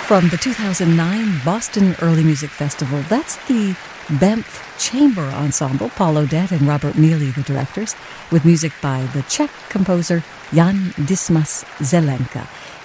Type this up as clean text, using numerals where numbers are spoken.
from the 2009 Boston Early Music Festival. That's the Banff Chamber Ensemble, Paul Odette and Robert Neely, the directors, with music by the Czech composer Jan Dismas Zelenka.